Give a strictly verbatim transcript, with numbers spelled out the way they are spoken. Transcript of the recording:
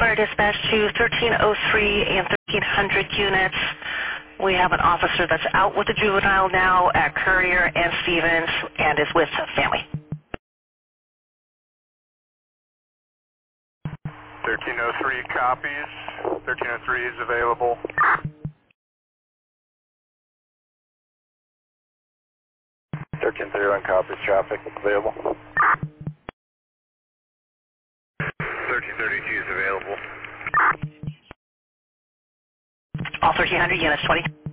Fire dispatch to thirteen oh three and thirteen hundred units. We have an officer that's out with a juvenile now at Courier and Stevens and is with family. thirteen oh three copies. thirteen oh three is available. thirteen thirty-one copies. Traffic available. thirteen thirty-two is available. All thirteen hundred units, twenty.